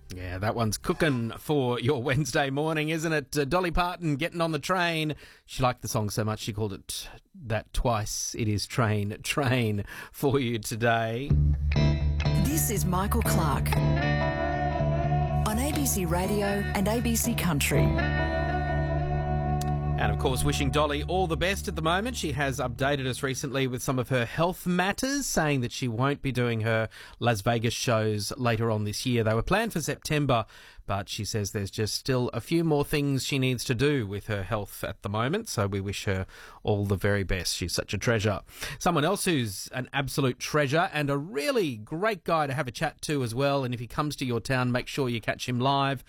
Yeah, that one's cooking for your Wednesday morning, isn't it? Dolly Parton, Getting on the Train. She liked the song so much she called it that twice. It is Train, Train for you today. This is Michael Clark on ABC Radio and ABC Country. And of course, wishing Dolly all the best at the moment. She has updated us recently with some of her health matters, saying that she won't be doing her Las Vegas shows later on this year. They were planned for September, but she says there's just still a few more things she needs to do with her health at the moment. So we wish her all the very best. She's such a treasure. Someone else who's an absolute treasure and a really great guy to have a chat to as well. And if he comes to your town, make sure you catch him live